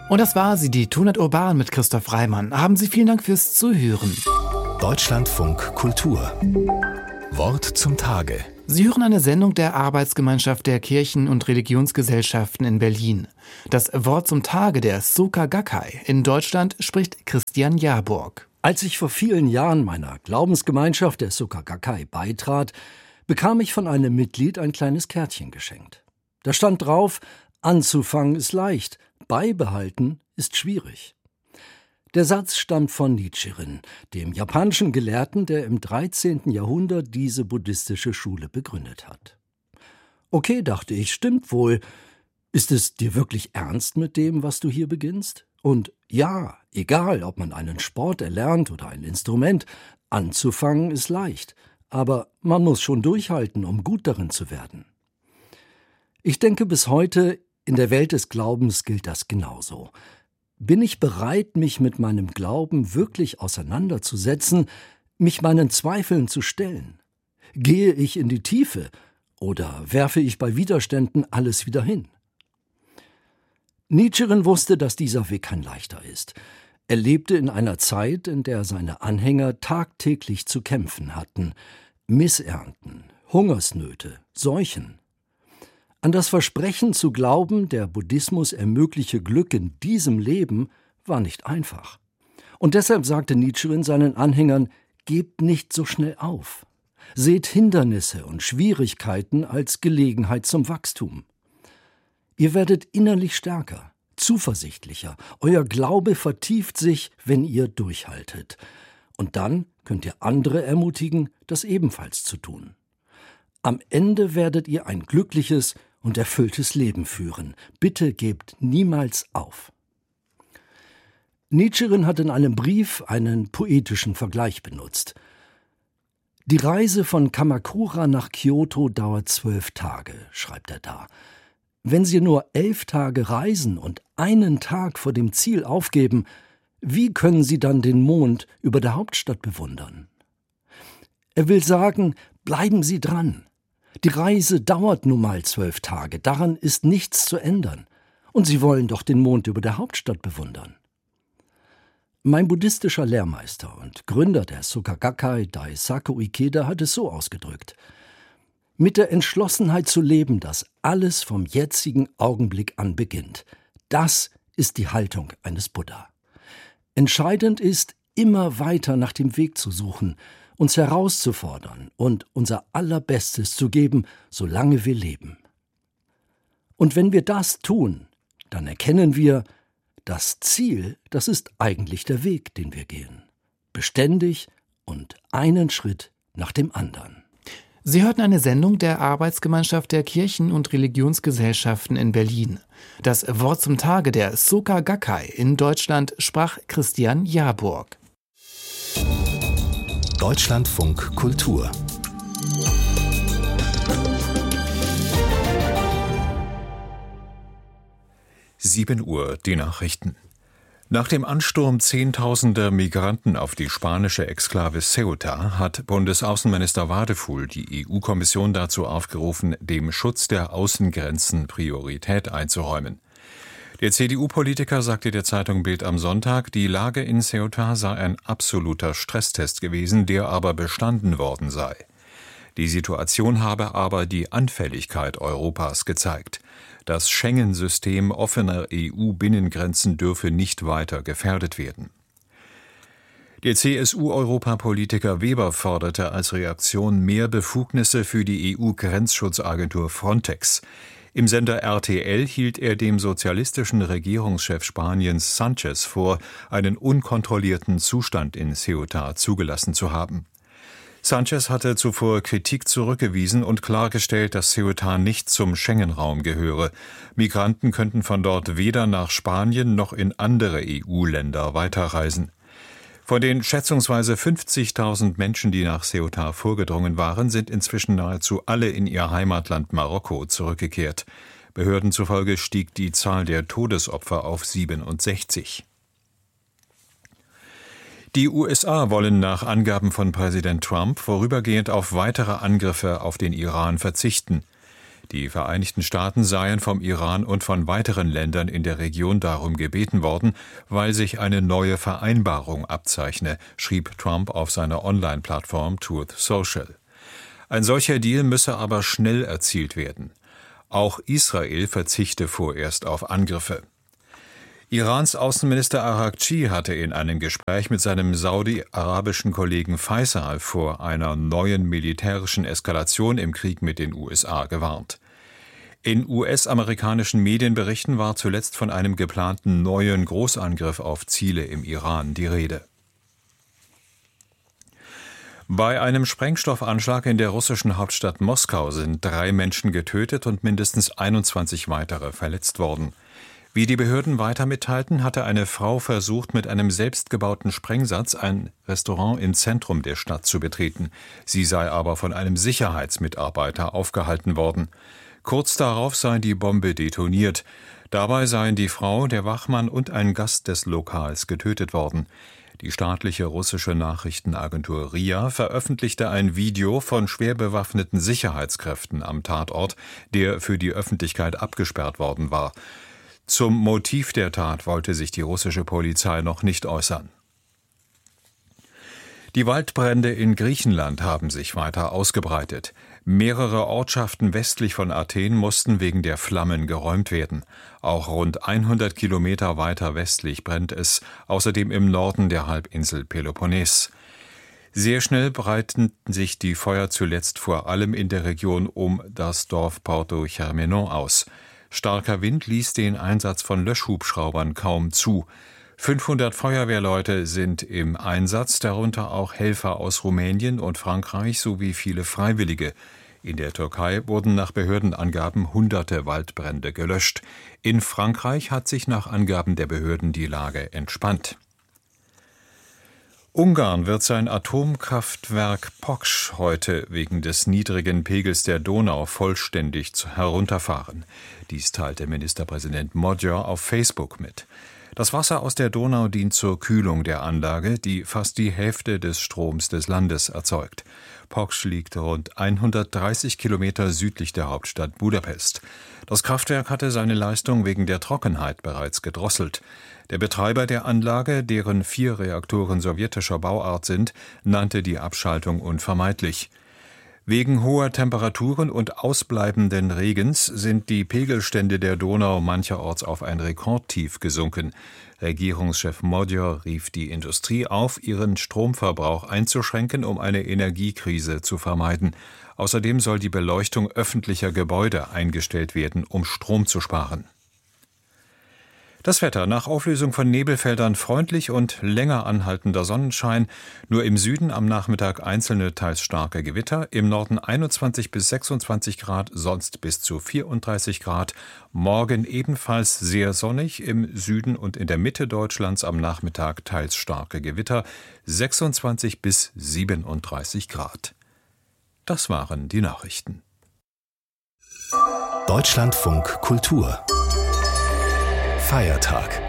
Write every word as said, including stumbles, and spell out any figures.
Und das war sie, die Tonert Urban mit Christoph Reimann. Haben Sie vielen Dank fürs Zuhören. Deutschlandfunk Kultur. Wort zum Tage. Sie hören eine Sendung der Arbeitsgemeinschaft der Kirchen- und Religionsgesellschaften in Berlin. Das Wort zum Tage der Soka Gakkai in Deutschland spricht Christian Jahrburg. Als ich vor vielen Jahren meiner Glaubensgemeinschaft der Soka Gakkai beitrat, bekam ich von einem Mitglied ein kleines Kärtchen geschenkt. Da stand drauf: Anzufangen ist leicht, beibehalten ist schwierig. Der Satz stammt von Nichiren, dem japanischen Gelehrten, der im dreizehnten Jahrhundert diese buddhistische Schule begründet hat. Okay, dachte ich, stimmt wohl. Ist es dir wirklich ernst mit dem, was du hier beginnst? Und ja, egal, ob man einen Sport erlernt oder ein Instrument, anzufangen ist leicht, aber man muss schon durchhalten, um gut darin zu werden. Ich denke, bis heute in der Welt des Glaubens gilt das genauso. Bin ich bereit, mich mit meinem Glauben wirklich auseinanderzusetzen, mich meinen Zweifeln zu stellen? Gehe ich in die Tiefe oder werfe ich bei Widerständen alles wieder hin? Nichiren wusste, dass dieser Weg kein leichter ist. Er lebte in einer Zeit, in der seine Anhänger tagtäglich zu kämpfen hatten. Missernten, Hungersnöte, Seuchen. An das Versprechen zu glauben, der Buddhismus ermögliche Glück in diesem Leben, war nicht einfach. Und deshalb sagte Nichiren seinen Anhängern: Gebt nicht so schnell auf. Seht Hindernisse und Schwierigkeiten als Gelegenheit zum Wachstum. Ihr werdet innerlich stärker, zuversichtlicher. Euer Glaube vertieft sich, wenn ihr durchhaltet. Und dann könnt ihr andere ermutigen, das ebenfalls zu tun. Am Ende werdet ihr ein glückliches und erfülltes Leben führen. Bitte gebt niemals auf. Nichiren hat in einem Brief einen poetischen Vergleich benutzt. Die Reise von Kamakura nach Kyoto dauert zwölf Tage, schreibt er da. Wenn Sie nur elf Tage reisen und einen Tag vor dem Ziel aufgeben, wie können Sie dann den Mond über der Hauptstadt bewundern? Er will sagen, bleiben Sie dran. Die Reise dauert nun mal zwölf Tage, daran ist nichts zu ändern. Und Sie wollen doch den Mond über der Hauptstadt bewundern. Mein buddhistischer Lehrmeister und Gründer der Soka Gakkai, Daisaku Ikeda, hat es so ausgedrückt: Mit der Entschlossenheit zu leben, dass alles vom jetzigen Augenblick an beginnt. Das ist die Haltung eines Buddha. Entscheidend ist, immer weiter nach dem Weg zu suchen, uns herauszufordern und unser Allerbestes zu geben, solange wir leben. Und wenn wir das tun, dann erkennen wir, das Ziel, das ist eigentlich der Weg, den wir gehen. Beständig und einen Schritt nach dem anderen. Sie hörten eine Sendung der Arbeitsgemeinschaft der Kirchen- und Religionsgesellschaften in Berlin. Das Wort zum Tage der Soka Gakkai in Deutschland sprach Christian Jahrburg. Deutschlandfunk Kultur. sieben Uhr, die Nachrichten. Nach dem Ansturm zehntausender Migranten auf die spanische Exklave Ceuta hat Bundesaußenminister Wadefuhl die E U-Kommission dazu aufgerufen, dem Schutz der Außengrenzen Priorität einzuräumen. Der C D U-Politiker sagte der Zeitung Bild am Sonntag, die Lage in Ceuta sei ein absoluter Stresstest gewesen, der aber bestanden worden sei. Die Situation habe aber die Anfälligkeit Europas gezeigt. Das Schengen-System offener E U-Binnengrenzen dürfe nicht weiter gefährdet werden. Der C S U-Europapolitiker Weber forderte als Reaktion mehr Befugnisse für die E U-Grenzschutzagentur Frontex. Im Sender R T L hielt er dem sozialistischen Regierungschef Spaniens Sánchez vor, einen unkontrollierten Zustand in Ceuta zugelassen zu haben. Sánchez hatte zuvor Kritik zurückgewiesen und klargestellt, dass Ceuta nicht zum Schengen-Raum gehöre. Migranten könnten von dort weder nach Spanien noch in andere E U-Länder weiterreisen. Von den schätzungsweise fünfzigtausend Menschen, die nach Ceuta vorgedrungen waren, sind inzwischen nahezu alle in ihr Heimatland Marokko zurückgekehrt. Behörden zufolge stieg die Zahl der Todesopfer auf siebenundsechzig. Die U S A wollen nach Angaben von Präsident Trump vorübergehend auf weitere Angriffe auf den Iran verzichten. Die Vereinigten Staaten seien vom Iran und von weiteren Ländern in der Region darum gebeten worden, weil sich eine neue Vereinbarung abzeichne, schrieb Trump auf seiner Online-Plattform Truth Social. Ein solcher Deal müsse aber schnell erzielt werden. Auch Israel verzichte vorerst auf Angriffe. Irans Außenminister Araghchi hatte in einem Gespräch mit seinem saudi-arabischen Kollegen Faisal vor einer neuen militärischen Eskalation im Krieg mit den U S A gewarnt. In U S-amerikanischen Medienberichten war zuletzt von einem geplanten neuen Großangriff auf Ziele im Iran die Rede. Bei einem Sprengstoffanschlag in der russischen Hauptstadt Moskau sind drei Menschen getötet und mindestens einundzwanzig weitere verletzt worden. Wie die Behörden weiter mitteilten, hatte eine Frau versucht, mit einem selbstgebauten Sprengsatz ein Restaurant im Zentrum der Stadt zu betreten. Sie sei aber von einem Sicherheitsmitarbeiter aufgehalten worden. Kurz darauf sei die Bombe detoniert. Dabei seien die Frau, der Wachmann und ein Gast des Lokals getötet worden. Die staatliche russische Nachrichtenagentur R I A veröffentlichte ein Video von schwer bewaffneten Sicherheitskräften am Tatort, der für die Öffentlichkeit abgesperrt worden war. Zum Motiv der Tat wollte sich die russische Polizei noch nicht äußern. Die Waldbrände in Griechenland haben sich weiter ausgebreitet. Mehrere Ortschaften westlich von Athen mussten wegen der Flammen geräumt werden. Auch rund hundert Kilometer weiter westlich brennt es, außerdem im Norden der Halbinsel Peloponnes. Sehr schnell breiteten sich die Feuer zuletzt vor allem in der Region um das Dorf Porto Germenon aus. Starker Wind ließ den Einsatz von Löschhubschraubern kaum zu. fünfhundert Feuerwehrleute sind im Einsatz, darunter auch Helfer aus Rumänien und Frankreich sowie viele Freiwillige. In der Türkei wurden nach Behördenangaben hunderte Waldbrände gelöscht. In Frankreich hat sich nach Angaben der Behörden die Lage entspannt. Ungarn wird sein Atomkraftwerk Poksch heute wegen des niedrigen Pegels der Donau vollständig herunterfahren. Dies teilte Ministerpräsident Magyar auf Facebook mit. Das Wasser aus der Donau dient zur Kühlung der Anlage, die fast die Hälfte des Stroms des Landes erzeugt. Poksch liegt rund hundertdreißig Kilometer südlich der Hauptstadt Budapest. Das Kraftwerk hatte seine Leistung wegen der Trockenheit bereits gedrosselt. Der Betreiber der Anlage, deren vier Reaktoren sowjetischer Bauart sind, nannte die Abschaltung unvermeidlich. Wegen hoher Temperaturen und ausbleibenden Regens sind die Pegelstände der Donau mancherorts auf ein Rekordtief gesunken. Regierungschef Magyar rief die Industrie auf, ihren Stromverbrauch einzuschränken, um eine Energiekrise zu vermeiden. Außerdem soll die Beleuchtung öffentlicher Gebäude eingestellt werden, um Strom zu sparen. Das Wetter: Nach Auflösung von Nebelfeldern freundlich und länger anhaltender Sonnenschein. Nur im Süden am Nachmittag einzelne, teils starke Gewitter. Im Norden einundzwanzig bis sechsundzwanzig Grad, sonst bis zu vierunddreißig Grad. Morgen ebenfalls sehr sonnig. Im Süden und in der Mitte Deutschlands am Nachmittag teils starke Gewitter. sechsundzwanzig bis siebenunddreißig Grad. Das waren die Nachrichten. Deutschlandfunk Kultur Feiertag.